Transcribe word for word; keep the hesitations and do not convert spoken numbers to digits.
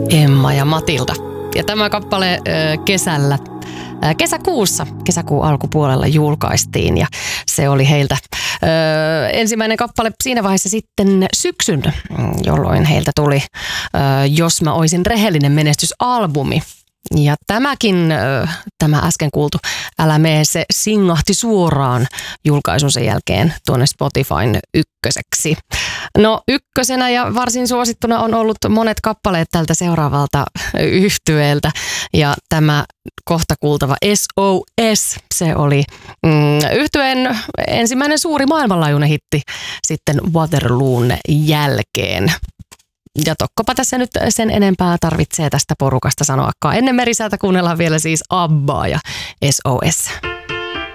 Emma ja Matilda. Ja tämä kappale äh, kesällä, äh, kesäkuussa, kesäkuun alkupuolella julkaistiin ja se oli heiltä äh, ensimmäinen kappale siinä vaiheessa sitten syksyn, jolloin heiltä tuli äh, Jos mä oisin rehellinen menestysalbumi. Ja tämäkin, tämä äsken kuultu Älä mee, se singahti suoraan julkaisunsa jälkeen tuonne Spotifyn ykköseksi. No ykkösenä ja varsin suosittuna on ollut monet kappaleet tältä seuraavalta yhtyeeltä. Ja tämä kohta kuultava S O S, se oli mm, yhtyeen ensimmäinen suuri maailmanlaajuinen hitti sitten Waterloon jälkeen. Ja tokkopa tässä nyt sen enempää tarvitsee tästä porukasta sanoakaan. Ennen merisäätä kuunnellaan vielä siis Abbaa ja S O S.